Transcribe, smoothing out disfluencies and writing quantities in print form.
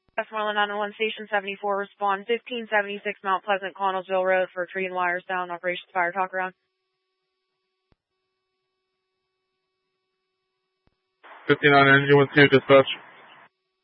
Westmoreland 911 Station 74, respond 1576 Mount Pleasant, Connellsville Road for tree and wires down, operations fire talk around. 59 Energy 12, dispatch.